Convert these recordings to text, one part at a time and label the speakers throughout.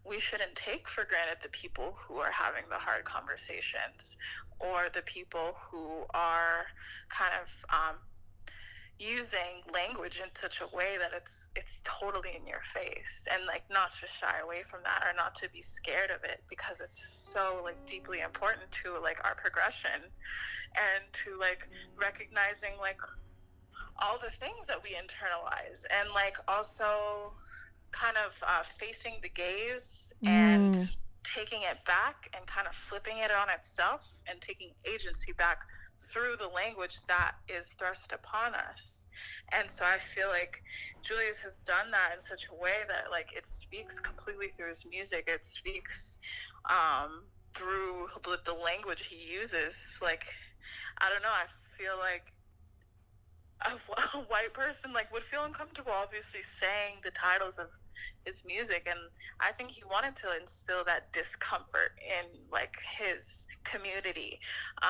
Speaker 1: we shouldn't take for granted the people who are having the hard conversations, or the people who are kind of using language in such a way that it's totally in your face, and like not to shy away from that or not to be scared of it, because it's so like deeply important to like our progression, and to like recognizing like all the things that we internalize, and like also kind of facing the gaze and taking it back and kind of flipping it on itself and taking agency back through the language that is thrust upon us. And so I feel like Julius has done that in such a way that like it speaks completely through his music. It speaks through the language he uses. Like, I don't know, I feel like a white person like would feel uncomfortable obviously saying the titles of his music, and I think he wanted to instill that discomfort in like his community,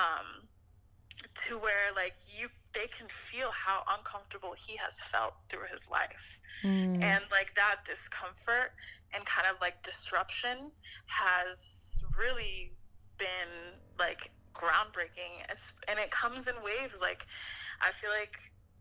Speaker 1: to where like they can feel how uncomfortable he has felt through his life. And like that discomfort and kind of like disruption has really been like groundbreaking, and it comes in waves. Like I feel like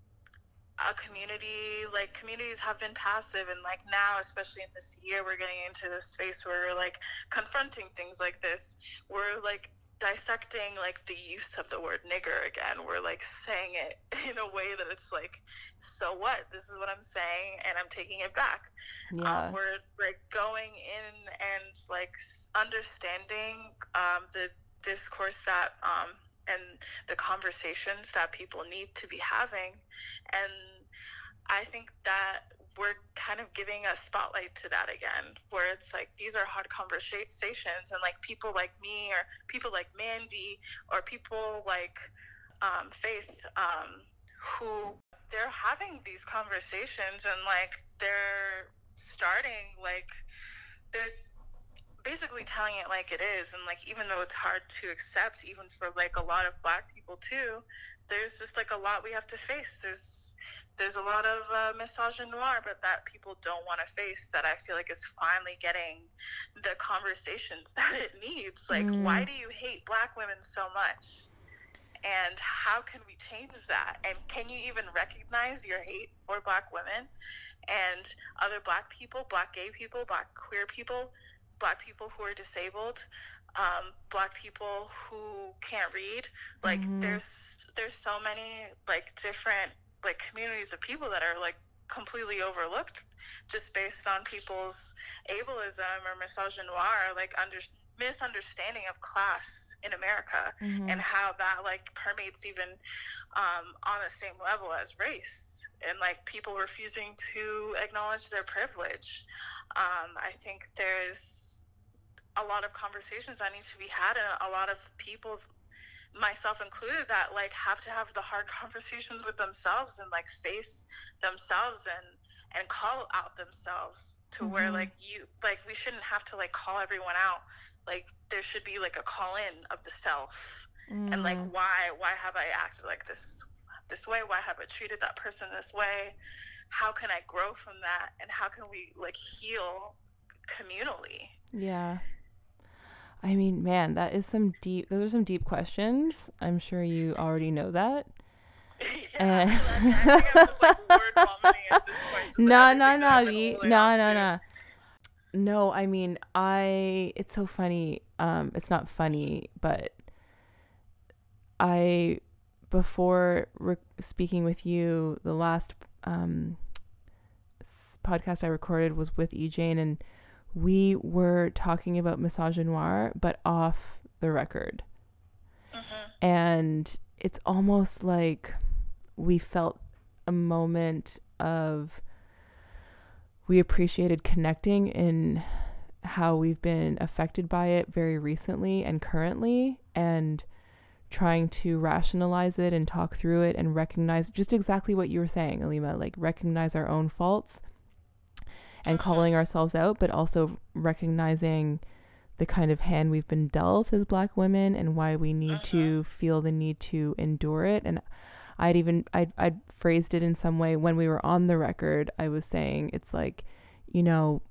Speaker 1: communities have been passive, and like now, especially in this year, we're getting into this space where we're like confronting things like this. We're like dissecting like the use of the word nigger again. We're like saying it in a way that it's like, so what? This is what I'm saying, and I'm taking it back.
Speaker 2: Yeah.
Speaker 1: We're like going in and like understanding the discourse that and the conversations that people need to be having. And I think that we're kind of giving a spotlight to that again, where it's like these are hard conversations, and like people like me or people like Mandy or people like Faith, who they're having these conversations, and like they're starting like they're basically telling it like it is. And like even though it's hard to accept, even for like a lot of Black people too, there's just like a lot we have to face. There's a lot of misogynoir, but that people don't want to face, that I feel like is finally getting the conversations that it needs. Like, why do you hate Black women so much? And how can we change that? And can you even recognize your hate for Black women and other Black people, Black gay people, Black queer people, Black people who are disabled, Black people who can't read? Like, there's so many like different like communities of people that are like completely overlooked just based on people's ableism or misogynoir, like misunderstanding of class in America, and how that like permeates even on the same level as race, and like people refusing to acknowledge their privilege. I think there's a lot of conversations that need to be had, and a lot of people, myself included, that like have to have the hard conversations with themselves and like face themselves and call out themselves to where like we shouldn't have to like call everyone out. Like there should be like a call in of the self, and like why have I acted like this way? Why have I treated that person this way? How can I grow from that? And how can we like heal communally?
Speaker 2: Yeah. I mean, man, those are some deep questions. I'm sure you already know that.
Speaker 1: Yeah, I think I'm just like word vomiting at this point.
Speaker 2: No. No, I mean, it's so funny. It's not funny, but before speaking with you, the last podcast I recorded was with E-Jane, and we were talking about misogynoir, but off the record. And it's almost like we felt a moment of, we appreciated connecting in how we've been affected by it very recently and currently, and trying to rationalize it and talk through it and recognize just exactly what you were saying, Alima, like recognize our own faults and calling ourselves out, but also recognizing the kind of hand we've been dealt as Black women and why we need to feel the need to endure it. And I'd phrased it in some way when we were on the record. I was saying it's like, you know,